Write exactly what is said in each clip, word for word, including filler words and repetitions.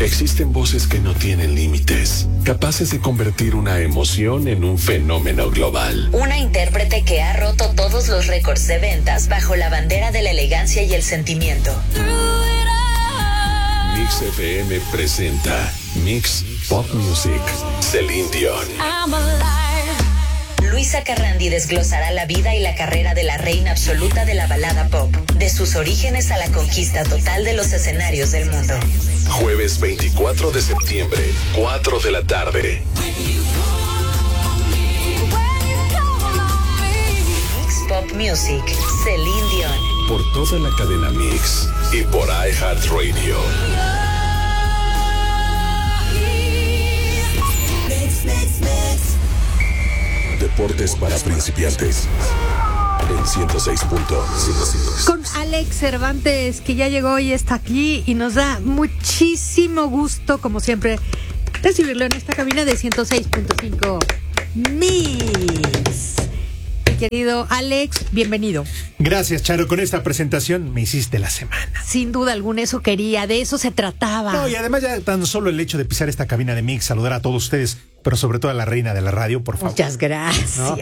Existen voces que no tienen límites, capaces de convertir una emoción en un fenómeno global. Una intérprete que ha roto todos los récords de ventas bajo la bandera de la elegancia y el sentimiento. Mix F M presenta Mix Pop Music, Celine Dion. Luisa Carrandi desglosará la vida y la carrera de la reina absoluta de la balada pop, de sus orígenes a la conquista total de los escenarios del mundo. Jueves veinticuatro de septiembre, cuatro de la tarde. Mix Pop Music, Celine Dion. Por toda la cadena Mix y por iHeartRadio. Deportes para principiantes. En ciento seis punto cinco. Con Alex Cervantes, que ya llegó y está aquí, y nos da muchísimo gusto, como siempre, recibirlo en esta cabina de ciento seis punto cinco Mix. Mi querido Alex, bienvenido. Gracias, Charo. Con esta presentación me hiciste la semana. Sin duda alguna, eso quería, de eso se trataba. No, y además ya tan solo el hecho de pisar esta cabina de Mix, saludar a todos ustedes, pero sobre todo a la reina de la radio, por favor. Muchas gracias, ¿no?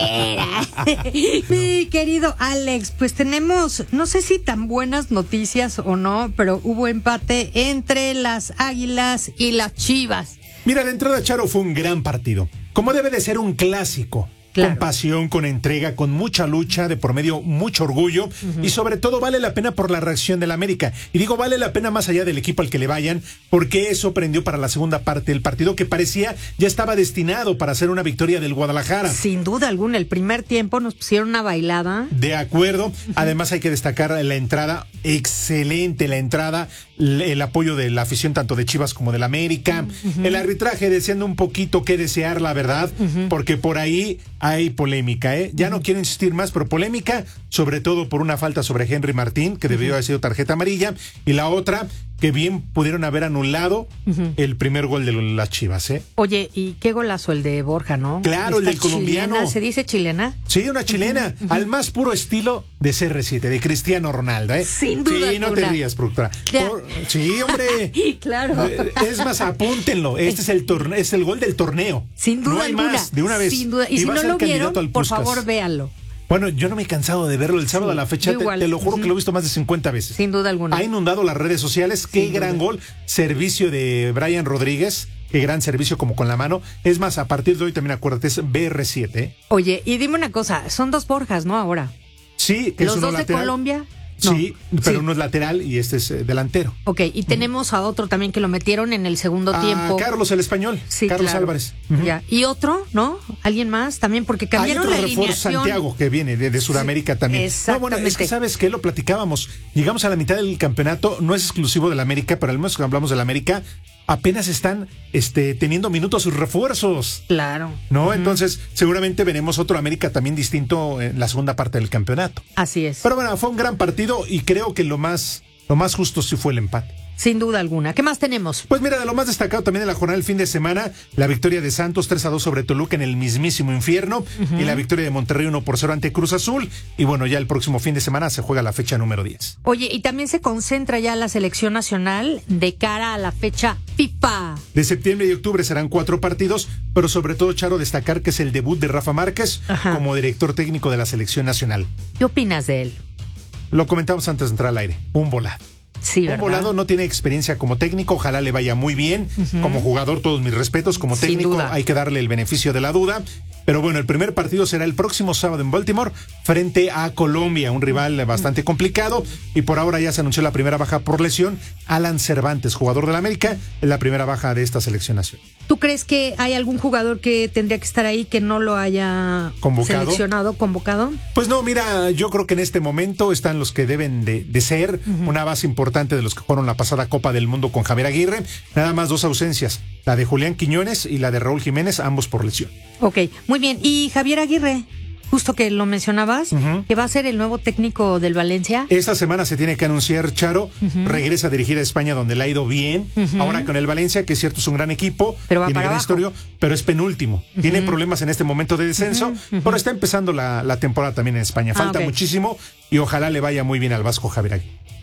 Mi querido Alex, pues tenemos, no sé si tan buenas noticias o no, pero hubo empate entre las Águilas y las Chivas. Mira, de entrada, Charo, fue un gran partido, como debe de ser un clásico. Claro. Con pasión, con entrega, con mucha lucha, de por medio mucho orgullo, uh-huh. Y sobre todo vale la pena por la reacción del América. Y digo, vale la pena más allá del equipo al que le vayan, porque eso prendió para la segunda parte del partido, que parecía ya estaba destinado para hacer una victoria del Guadalajara. Sin duda alguna, el primer tiempo nos pusieron una bailada. De acuerdo. Uh-huh. Además hay que destacar la entrada, excelente la entrada, el apoyo de la afición tanto de Chivas como del América. Uh-huh. El arbitraje deseando un poquito que desear, la verdad, uh-huh. Porque por ahí hay polémica, ¿eh? Ya no quiero insistir más, pero polémica, sobre todo por una falta sobre Henry Martín, que debió uh-huh. haber sido tarjeta amarilla, y la otra, que bien pudieron haber anulado uh-huh. el primer gol de las Chivas, ¿eh? Oye, ¿y qué golazo el de Borja, no? Claro, el del colombiano. Chilena, ¿se dice chilena? Sí, una chilena, uh-huh. al más puro estilo de C R siete, de Cristiano Ronaldo, ¿eh? Sin duda. Sí, no alguna. te rías, productora. Por, sí, hombre. Claro. Es más, apúntenlo. Este es el torneo, es el gol del torneo. Sin duda no hay alguna. Más, de una vez. Sin duda. Y, y si no lo vieron, por favor, véanlo. Bueno, yo no me he cansado de verlo el sábado sí, a la fecha, te, te lo juro uh-huh. que lo he visto más de cincuenta veces. Sin duda alguna. Ha inundado las redes sociales, qué Sin gran duda. Gol, servicio de Brian Rodríguez, qué gran servicio como con la mano. Es más, a partir de hoy también acuérdate, es B R siete. ¿eh? Oye, y dime una cosa, son dos Borjas, ¿no? Ahora. Sí, que los es uno dos lateral. De Colombia. No, sí, pero sí. uno es lateral y este es eh, delantero. Ok, y tenemos uh-huh. a otro también que lo metieron en el segundo ah, tiempo. Carlos, el español. Sí, Carlos claro. Álvarez. Uh-huh. Ya. Y otro, ¿no? ¿Alguien más? También, porque cambiaron Hay otro la refuerzo, alineación. Santiago, que viene de, de Sudamérica sí, también. Exactamente. No, bueno, es que sabes que lo platicábamos. Llegamos a la mitad del campeonato, no es exclusivo de la América, pero al menos que hablamos de la América, apenas están este, teniendo minutos sus refuerzos. Claro. ¿No? Uh-huh. Entonces, seguramente veremos otro América también distinto en la segunda parte del campeonato. Así es. Pero bueno, fue un gran partido y creo que lo más, lo más justo sí fue el empate. Sin duda alguna. ¿Qué más tenemos? Pues mira, de lo más destacado también de la jornada del fin de semana, la victoria de Santos tres a dos sobre Toluca en el mismísimo infierno, uh-huh. y la victoria de Monterrey uno por cero ante Cruz Azul. Y bueno, ya el próximo fin de semana se juega la fecha número diez. Oye, y también se concentra ya la selección nacional de cara a la fecha FIFA. De septiembre y octubre serán cuatro partidos, pero sobre todo, Charo, destacar que es el debut de Rafa Márquez Ajá. como director técnico de la selección nacional. ¿Qué opinas de él? Lo comentamos antes de entrar al aire, un volado. Sí, un volado, no tiene experiencia como técnico, ojalá le vaya muy bien. Uh-huh. Como jugador, todos mis respetos. Como Sin técnico, duda. hay que darle el beneficio de la duda. Pero bueno, el primer partido será el próximo sábado en Baltimore frente a Colombia, un rival bastante complicado. Y por ahora ya se anunció la primera baja por lesión. Alan Cervantes, jugador del América, es la primera baja de esta selección nacional. ¿Tú crees que hay algún jugador que tendría que estar ahí que no lo haya ¿Convocado? seleccionado, convocado? Pues no, mira, yo creo que en este momento están los que deben de, de ser, uh-huh. una base importante de los que jugaron la pasada Copa del Mundo con Javier Aguirre. Nada más dos ausencias, la de Julián Quiñones y la de Raúl Jiménez, ambos por lesión. Ok, muy bien. ¿Y Javier Aguirre? Justo que lo mencionabas, uh-huh. que va a ser el nuevo técnico del Valencia. Esta semana se tiene que anunciar, Charo, uh-huh. regresa a dirigir a España donde le ha ido bien, uh-huh. ahora con el Valencia, que es cierto es un gran equipo, pero va tiene para gran abajo. historia, pero es penúltimo, uh-huh. tiene problemas en este momento de descenso, uh-huh. Uh-huh. pero está empezando la, la temporada también en España, falta ah, okay. muchísimo y ojalá le vaya muy bien al Vasco Javier Aguirre.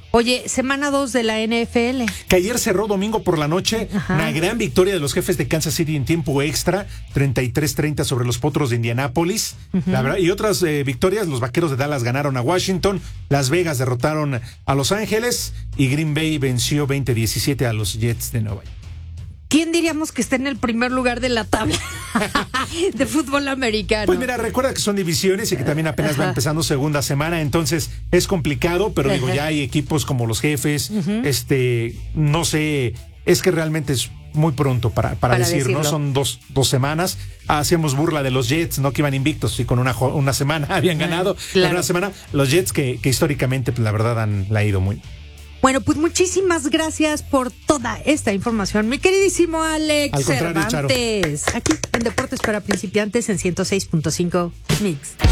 Oye, semana dos de la N F L. Que ayer cerró domingo por la noche. Ajá. Una gran victoria de los Jefes de Kansas City en tiempo extra. treinta y tres treinta sobre los Potros de Indianápolis. Uh-huh. La verdad, y otras eh, victorias. Los Vaqueros de Dallas ganaron a Washington. Las Vegas derrotaron a Los Ángeles. Y Green Bay venció veinte diecisiete a los Jets de Nueva York. ¿Quién diríamos que está en el primer lugar de la tabla de fútbol americano? Pues mira, recuerda que son divisiones y que también apenas Ajá. va empezando segunda semana, entonces es complicado, pero Ajá. digo, ya hay equipos como los Jefes, uh-huh. este, no sé, es que realmente es muy pronto para, para, para decir, decirlo. ¿no? Son dos, dos semanas. Hacíamos burla de los Jets, ¿no? Que iban invictos y con una, una semana habían ganado. Claro. Una semana, los Jets que, que históricamente, pues la verdad, han la ido muy. Bueno, pues muchísimas gracias por toda esta información, mi queridísimo Alex Al contrario, Cervantes. Charo. Aquí en Deportes para Principiantes en ciento seis punto cinco Mix.